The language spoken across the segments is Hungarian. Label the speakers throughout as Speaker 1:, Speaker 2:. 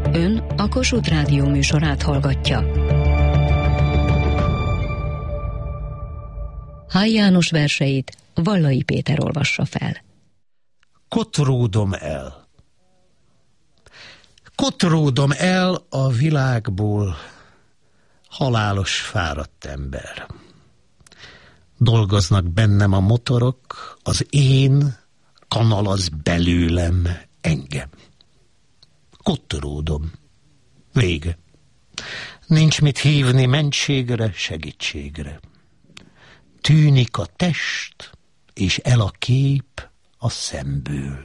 Speaker 1: Ön a Kossuth Rádió műsorát hallgatja. Háj János verseit Vallai Péter olvassa fel.
Speaker 2: Kotródom el. Kotródom el a világból, halálos fáradt ember. Dolgoznak bennem a motorok, az én kanalaz belőlem engem. Kotródom. Vége. Nincs mit hívni mentségre, segítségre. Tűnik a test, és el a kép a szemből.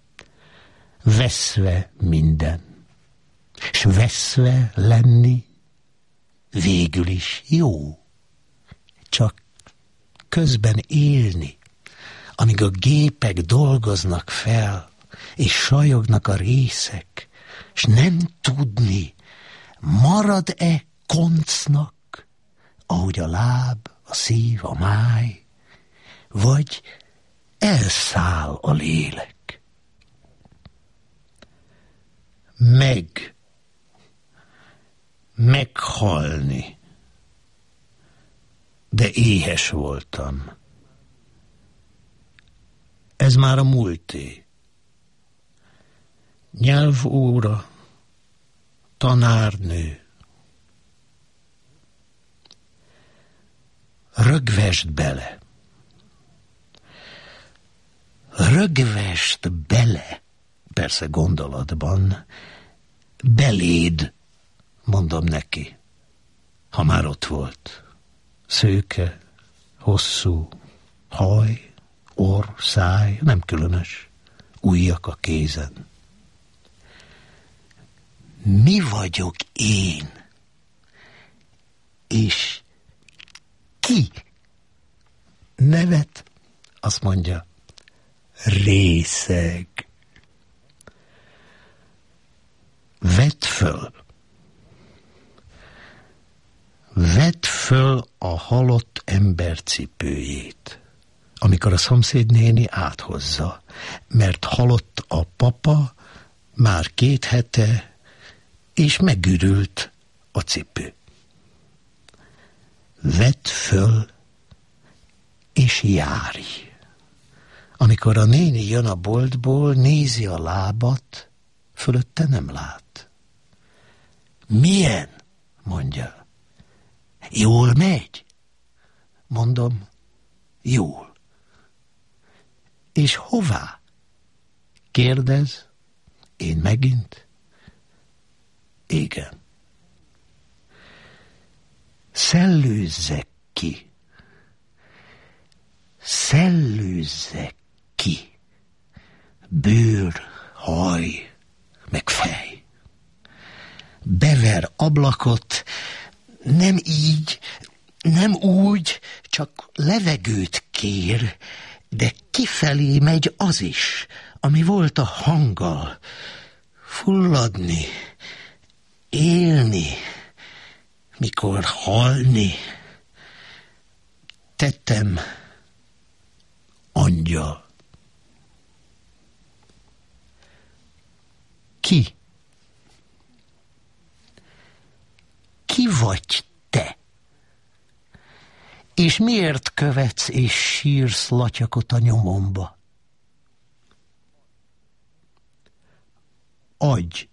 Speaker 2: Veszve minden, s veszve lenni végül is jó. Csak közben élni, amíg a gépek dolgoznak fel, és sajognak a részek, s nem tudni, marad-e koncnak, ahogy a láb, a szív, a máj, vagy elszáll a lélek. Meghalni. De éhes voltam. Ez már a múlté. Nyelvóra, tanárnő. Rögvest bele. Rögvest bele, persze gondolatban, beléd, mondom neki, ha már ott volt. Szőke, hosszú, haj, orr, száj, nem különös, ujjak a kézen. Mi vagyok én? És ki? Nevet, azt mondja, részeg. Vedd föl a halott ember cipőjét, amikor a szomszédnéni áthozza, mert halott a papa már 2 hete, és megürült a cipő. Vedd föl, és járj. Amikor a néni jön a boltból, nézi a lábat, fölötte nem lát. Milyen? Mondja. Jól megy? Mondom, jól. És hová? Kérdez, én megint. Igen. Szellőzzek ki. Szellőzzek ki. Bőr, haj, meg fej. Bever ablakot, nem így, nem úgy, csak levegőt kér, de kifelé megy az is, ami volt a hanggal. Fulladni, élni, mikor halni. Tettem, angyal. Ki? Ki vagy te? És miért követsz és sírsz latyakot a nyomomba? Agy.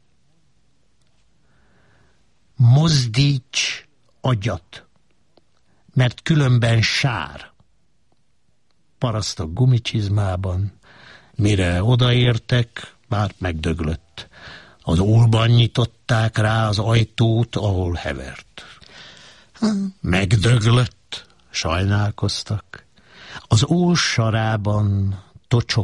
Speaker 2: Mozdíts agyat, mert különben sár. Parasztok gumicsizmában, mire odaértek, már megdöglött. Az ólban nyitották rá az ajtót, ahol hevert. Megdöglött, sajnálkoztak. Az ól sarában